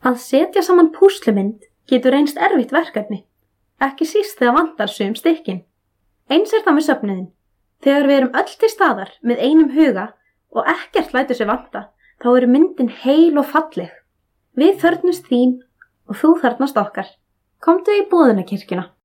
Að setja saman púslumynd getur reynst erfitt verkefni, ekki síst þegar vantar sum stykkin. Eins það með söfnuðinn. Þegar við erum öll til staðar með einum huga og ekkert lætur sig vanta, þá myndin heil og falleg. Við þörfnumst þín og þú þarfnast okkar. Komdu í boðunarkirkjuna.